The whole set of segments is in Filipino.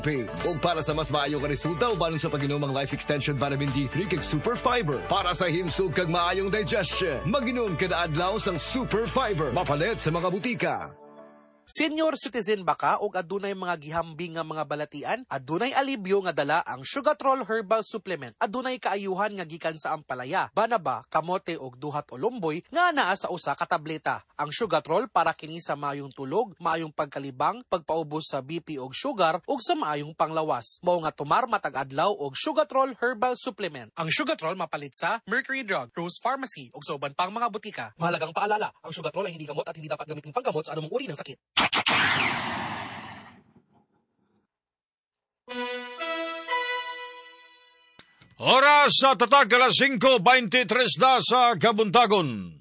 O para sa mas maayo ka resulta, ubanon sa pag-inom Life Extension Vitamin D3 kag Super Fiber. Para sa himsog kag maayong digestion, mag-inom kada adlaw sang Super Fiber. Mapalit sa mga butika. Senior citizen ba ka o adunay mga gihambing nga mga balatian? Adunay alibyo nga dala ang Sugatrol Herbal Supplement. Adunay kaayuhan nga gikan sa ampalaya, banaba, kamote og duhat o lumboy nga naa sa usa ka tableta. Ang Sugatrol para kini sa maayong tulog, maayong pagkalibang, pagpaubos sa BP og sugar ug sa maayong panglawas. Mao nga tumar matag adlaw og Sugatrol Herbal Supplement. Ang Sugatrol mapalit sa Mercury Drug, Rose Pharmacy ug sa uban pang mga butika. Mahalagang paalala, ang Sugatrol ay hindi gamot at hindi dapat gamitin panggamot sa anumang uri ng sakit. Oras sa tatag alas 5:23 na sa Kabuntagon.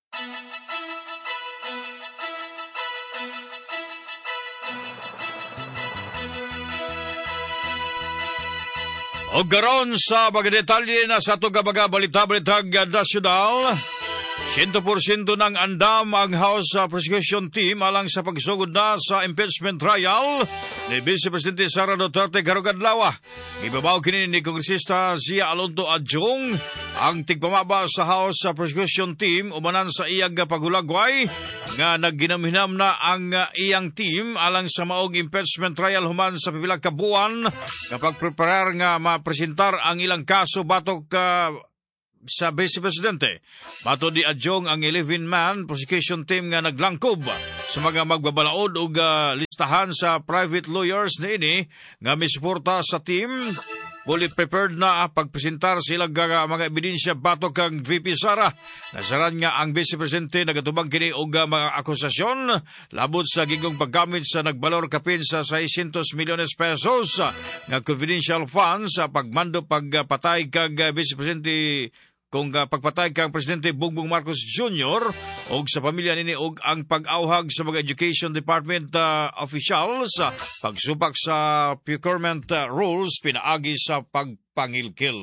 O garon sa mga detalye na sa ito kabaga balita-balitag nasyonal. 100% ng andam ang House Prosecution Team alang sa pagsugod na sa impeachment trial ni Vice Presidente Sara Duterte karong adlaw. Ibabaw kini ni Kongresista Zia Alonto Adjong ang tigpamaba sa House Prosecution Team umanan sa iyang pagulagway nga nagginamhinam na ang iyang team alang sa maong impeachment trial human sa pipila ka buwan kapag preparar nga mapresentar ang ilang kaso batok sa Vice Presidente. Bato di Adjong ang 11-man prosecution team nga naglangkob sa mga magbabalaod o listahan sa private lawyers na ini nga misuporta sa team. Fully prepared na pagpresentar silang mga ebidensya batok kang VP Sara. Nasaran nga ang Vice Presidente nagatubang kini og mga akusasyon labot sa gingong paggamit sa nagbalor kapin sa 600 milyones pesos nga confidential funds sa pagmando pagpatay kag Vice Presidente kung pagpatay kang Presidente Bongbong Marcos Jr. o sa pamilya nini og ang pag-auhag sa mga Education Department officials pagsupak sa procurement rules pinaagi sa pagpangilkil.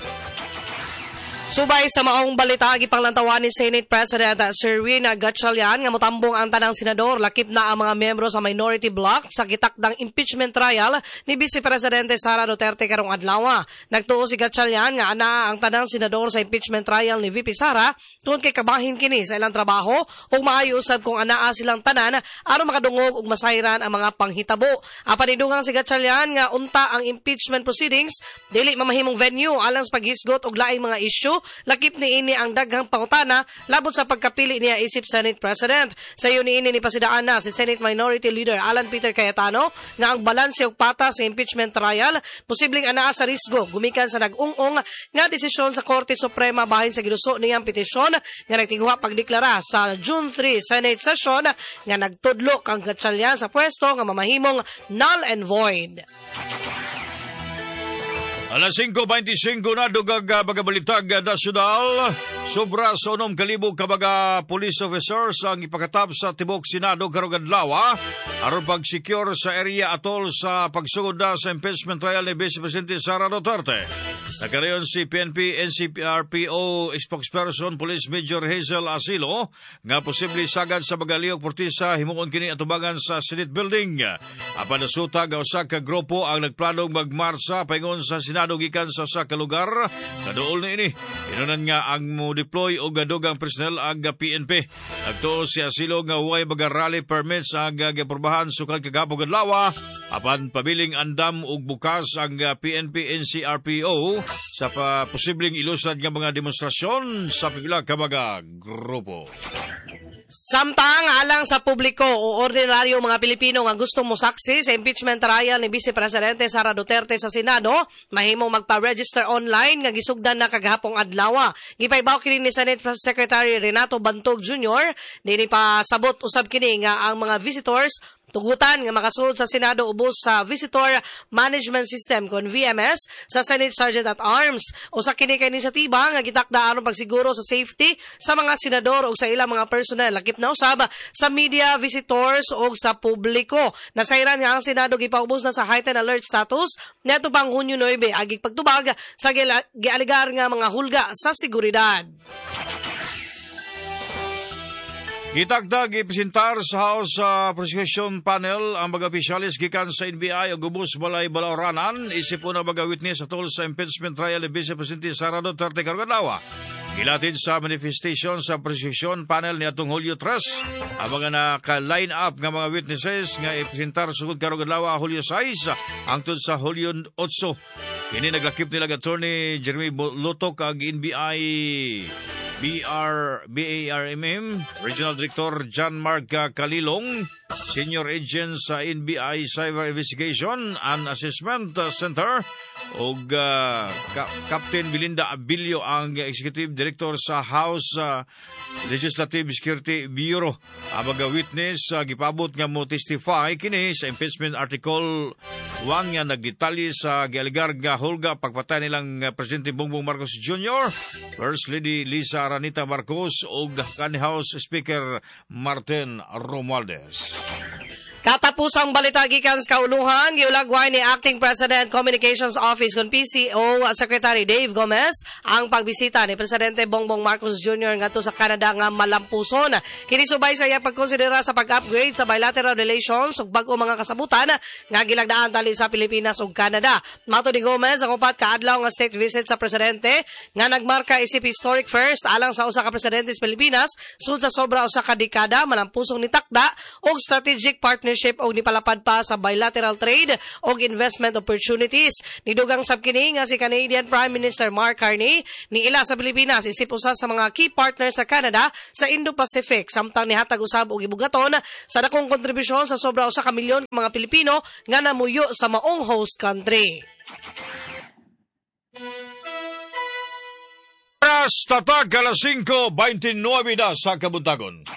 Subay sa maong balita, gipanglantawan ni Senate President Sherwin Gatchalian nga motambong ang tanang senador lakip na ang mga miyembro sa minority bloc sa gitakdang impeachment trial ni Vice Presidente Sara Duterte karong adlaw. Nagtuo si Gatchalian nga ana ang tanang senador sa impeachment trial ni VP Sara tungod kay kabahin kini sa ilang trabaho ug maayo usab kung anaa silang tanan aron makadungog ug masayran ang mga panghitabo. Apanidugang si Gatchalian nga unta ang impeachment proceedings dili mamahimong venue alang sa paghisgot og laing mga issue. Lakip ni ini ang daghang pangutana labot sa pagkapili niya isip Senate President. Sa iyo ni ini ni pasidaan na si Senate Minority Leader Alan Peter Cayetano nga ang balanse og patas sa impeachment trial posibleng anaa sa risgo gumikan sa nag-ung-ung nga desisyon sa Korte Suprema bahin sa giduso niyang petisyon nga nagtigwa pagdeklara sa June 3 Senate session nga nagtudlo kang Gatchalian sa pwesto nga mamahimong null and void. Alas 5:25 na dugag bagabalitag nasyonal. Sobra sa 9,000 kabaga police officers ang ipakatap sa Tibok Senado karong adlaw aron pag-secure sa area atol sa pagsugod na sa impeachment trial ni Vice Presidente Sara Duterte. Nagkarayon si PNP NCRPO spokesperson Police Major Hazel Asilo nga posible sagad sa Bagaliog Portisa himuon kini atubangan sa Senate Building. Apan nasuta nga usa ka grupo ang nagplanong magmarsa paingon sa Senado gikan sa usa ka lugar. Kaduol na ini inunan nga ang mo-deploy og dugang personnel ang PNP. Nagtuo si Asilo nga huway baga rally permits ang giaprobahan sukad kagahapon adlaw apan pabiling andam og bukas ang PNP NCRPO sa posibleng ilusad nga mga demonstrasyon sa pipila ka mga grupo. Samtang alang sa publiko o ordinaryo mga Pilipino nga gusto mo saksi sa impeachment trial ni Vice Presidente Sara Duterte sa Senado, mahimong magpa-register online nga gisugdan na kagahapong adlaw. Gipaybaw kini ni Senate Secretary Renato Bantog Jr. Dini pa sabot usab kini nga ang mga visitors tugutan nga makasulod sa Senado ubos sa Visitor Management System kon VMS sa Senate Sergeant at Arms. Usa kini kay inisyatiba nga gitakda aron pagsiguro sa safety sa mga senador ug sa ilang mga personnel lakip na usab sa media visitors ug sa publiko. Nasayran nga ang Senado gipaubos na sa heightened alert status niadto pang Hunyo 9 agig pagtubag sa gialigar nga mga hulga sa seguridad. Gitagdag ipresentar sa House Prosecution Panel ang mga opisyalis gikan sa NBI o gubos balay balaoranan isip na mga witness atol sa impeachment trial ni Vice Presidente Sara Duterte karong adlaw. Gilatid sa manifestation sa Prosecution Panel ni atong Hulyo 3 ang mga naka-line up nga mga witnesses nga ipresentar sugod karong adlaw Hulyo 6 hangtod sa Hulyo 8. Kini naglakip nila Attorney Jeremy Lotok ag NBI BARMM, Regional Director John Mark Kalilong, Senior Agent sa NBI Cyber Investigation and Assessment Center, ug Captain Belinda Abilio ang Executive Director sa House Legislative Security Bureau. Ang mga witness gipabot nga mo testify kini sa impeachment article 1 nga nagdetalye sa gialigar nga hulga pagpatay nilang Presidente Bongbong Marcos Jr., First Lady Lisa Ranita Marcos ug kanhi House Speaker Martin Romualdez. Katapusang balita gikan sa kauluhan, giulagway ni Acting President Communications Office kon PCO Secretary Dave Gomez ang pagbisita ni Presidente Bongbong Marcos Jr. ngadto sa Canada nga malampuson. Kini subay sa iya pagkonsidera sa pag-upgrade sa bilateral relations ug bag-o mga kasabutan nga gilagdaan tali sa Pilipinas ug Canada. Mato ni Gomez ang upat ka adlaw nga state visit sa presidente nga nagmarka isip historic first alang sa usa ka presidente sa Pilipinas sud sa sobra usa ka dekada malampusong ni takda og strategic partnership o nipalapad pa sa bilateral trade o investment opportunities. Nidugang sabkini nga si Canadian Prime Minister Mark Carney niila sa Pilipinas isip usa sa mga key partners sa Canada sa Indo-Pacific samtang nihatag usab og ibugaton sa dakong kontribusyon sa sobra usa ka milyon mga Pilipino nga namuyo sa maong host country. Tatag alas 5:29 na sa kabuntagon.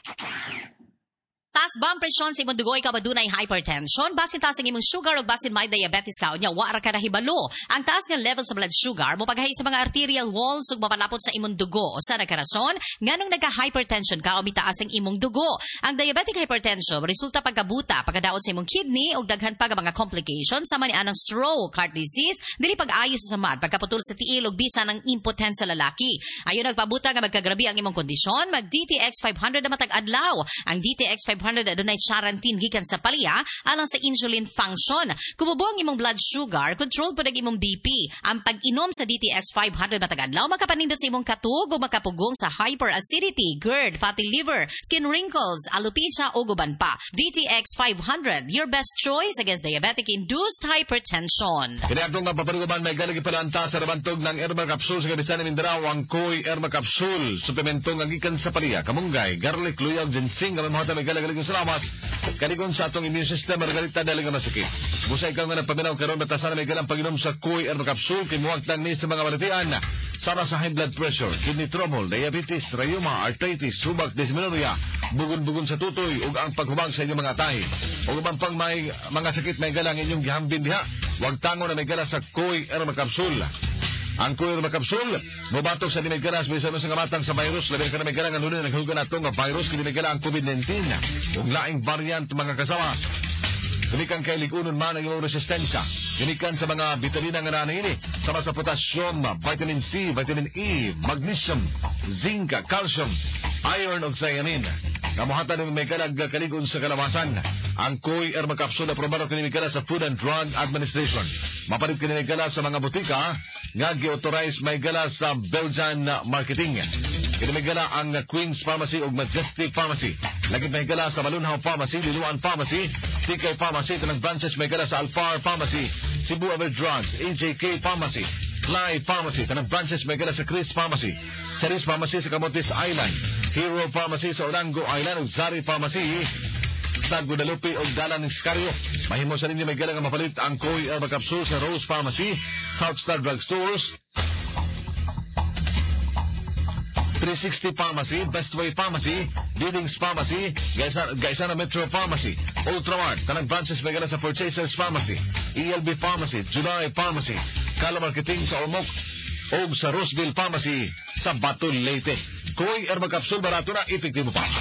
Taas ba ang presyon sa imong dugoy ka ba dunay hypertension? Basin taas ang imong sugar o basin may diabetes ka o nya wara ka nahibalo. Ang taas nga level sa blood sugar mo paghahi sa mga arterial walls ug mapalapot sa imong dugo. O sa nagkarason, nganong nagka-hypertension ka o mitaas ang imong dugo. Ang diabetic hypertension resulta pagkabuta, pagkadaot sa imong kidney ug daghan pa nga mga complications sama ni anang stroke, heart disease, dili pag-ayo sa samad, pagkaputol sa tiil ug bisan ang impotensya sa lalaki. Ayon nagpabuta nga magkagrabi ang imong kondisyon, mag DTX 500 na matag adlaw. Ang DTX 500 adunay charantin gikan sa palya alang sa insulin function. Kumubo ang imong blood sugar, control po imong BP. Ang pag-inom sa DTX 500 matag adlaw makapanindot sa imong katug o makapugong sa hyperacidity, GERD, fatty liver, skin wrinkles, alopecia o guban pa. DTX 500, your best choice against diabetic-induced hypertension. Kiniadtong nga papanuguban may galagi palanta sa rabantog ng Erma Capsule sa Kadisan ni Mindanao ang Koy Erma Capsule. Suplemento nga gikan sa palya, kamunggay, garlic, luyag, ginseng, kamamahata may galagalig sa lamas. Kanigon sa atong immune system margarita dali nga masakit. Busay ka nga nagpaminaw karon batasan may galang pag-inom sa Koy Erma Capsule kimuwag lang ni sa mga balatian sama sa high blood pressure, kidney trouble, diabetes, rheuma, arthritis, subak, dysmenorrhea, bugon-bugon sa tutoy ug ang paghubag sa inyong mga tahi. Ug uban pang may mga sakit may galang inyong gihambin diha, wag tango na may gala sa Koy Erma Capsule. Ang Koy Erma Capsule mobatok sa dinagalas bisan sa ngamatang sa virus labi ka na may galang ang nunin naghugan nato nga virus kini may galang ang COVID-19 ug laing variant mga kasama. Gunikan kay ligunon man ang iyong resistensya. Gunikan sa mga vitamina nga nanini sama sa potassium, vitamin C, vitamin E, magnesium, zinc, calcium, iron ug thiamine. Kamuhatan ng may galag kaligon sa kalawasan. Ang Koy Erma Capsule aprobado kini may sa Food and Drug Administration. Mapalit kini may sa mga butika nga gi-authorize may gala sa Belgian marketing. Kini may ang Queen's Pharmacy ug Majestic Pharmacy. Lagi may sa Balunhaw Pharmacy, Liluan Pharmacy, TK Pharmacy, tanang branches may sa Alfar Pharmacy, Cebu Ever Drugs, AJK Pharmacy, Fly Pharmacy, tanang branches may sa Chris Pharmacy, Charis Pharmacy sa Camotes Island, Hero Pharmacy sa Olango Island ug Zari Pharmacy sa Guadalupe o Dalan ng Scario. Mahimo sa ninyo may galang mapalit ang Koy Erma Capsule sa Rose Pharmacy, Southstar Drug Stores, 360 Pharmacy, Bestway Pharmacy, Leadings Pharmacy, Gaisana Metro Pharmacy, Ultramart, tanang branches may galang sa Purchasers Pharmacy, ELB Pharmacy, July Pharmacy, Kala Marketing sa Ormoc, o sa Roseville Pharmacy sa Baton Leyte. Koy Erma Capsule, barato na, epektibo pa.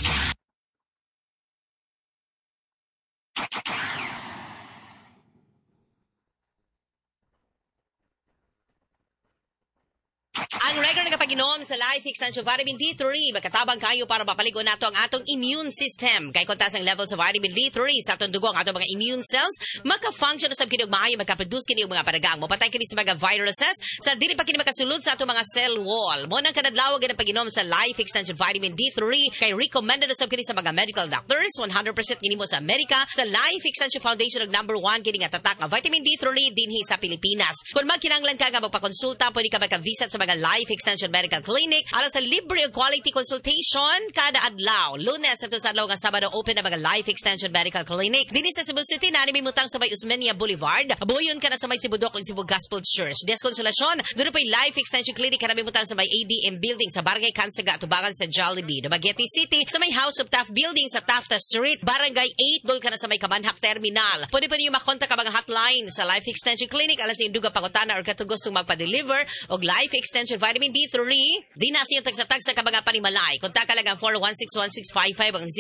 Ang regular nga pag-inom sa Life Extension Vitamin D3, magkatabang kayo para mapaligo nato ang atong immune system. Kay kontas ang level sa vitamin D3 sa atong dugo, ang atong mga immune cells, maka-function usab kini og maayo, magka-produce kini og mga paragang. Mapatay kini sa mga viruses sa dili pa kini makasulod sa atong mga cell wall. Mo nang kadadlaw nga pag-inom sa Life Extension Vitamin D3 kay recommended usab kini sa mga medical doctors. 100% kini mo sa Amerika sa Life Extension Foundation og number 1 kini nga tatak nga vitamin D3 dinhi sa Pilipinas. Kung magkinahanglan ka nga magpakonsulta, pwede ka maka-visit sa mga Life Extension Medical Clinic alang sa libre o quality consultation kada adlaw. Lunes at sa adlaw nga Sabado open na mga Life Extension Medical Clinic. Dinhi sa Cebu City na mimutang sa may Usmeña Boulevard. Buyon ka na sa may Sibudok ug Cebu Gospel Church. Deskonsolasyon, doon pa Life Extension Clinic na mimutang sa may ADM Building sa Barangay Kansaga, tubangan sa Jollibee. Dumaguete City sa may House of Taft Building sa Tafta Street, Barangay 8, doon ka na sa may Kamanhak Terminal. Pwede pa niyo makontak ang mga hotline sa Life Extension Clinic alas sa induga pangutana or katong gustong magpa-deliver og Life Extension Vitamin D3. Di na siyo tagsa-tagsa ka mga panimalay. Kontak ka lang ang 4161655 ang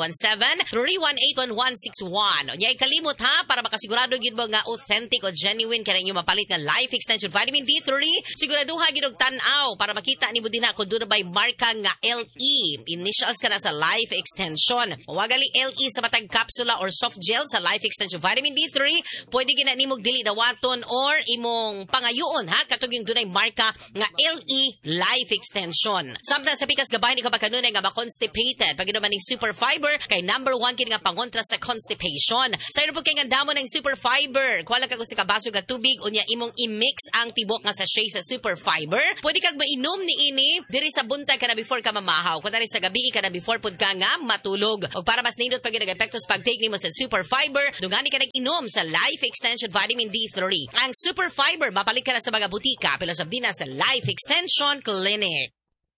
0917-318-1161. O niya ikalimot ha, para makasigurado yun mo nga authentic o genuine ka na inyo mapalit ng Life Extension Vitamin D3. Siguraduha yun og tanaw para makita ni mo din na kung doon na ba'y marka nga LE. Initials ka na sa Life Extension. Wagali LE sa matag capsula or soft gel sa Life Extension Vitamin D3. Pwede ginanimog dili dawaton or imong pangayoon ha, katong yung dunay marka nga LE Life Extension. Samtang sa pikas gabay ni kapag kanunay nga ma-constipated, pag inuman ng Super Fiber, kay number 1 kini nga pangontra sa constipation. Sa ino po kay nga damo ng Super Fiber, kuwala ka kung si kabaso nga tubig, unya imong i-mix ang tibok nga sachet sa Super Fiber. Pwede kag mainom ni ini, diri sa buntag ka na before ka mamahaw. Kung na sa gabi ka na before pud ka nga matulog. O para mas nindot pag nag-epekto sa pag-take nimo sa Super Fiber, dungani ka nag-inom sa Life Extension Vitamin D3. Ang Super Fiber, mapalit ka na sa mga butika, pilos abdi na sa Life Extension Clinic.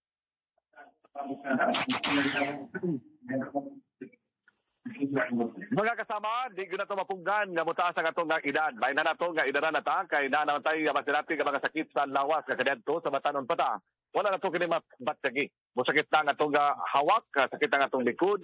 Mga kasama, di ko na ito mapunggan nga mutaas ang atong nga edad. Bayan na nato nga edad na ta, kay nanawantay nga masinati nga mga sakit sa lawas nga kadento sa batanon pata. Wala na ito kini mabatsagi. Musakit na nga itong hawak, sakit na nga itong likod,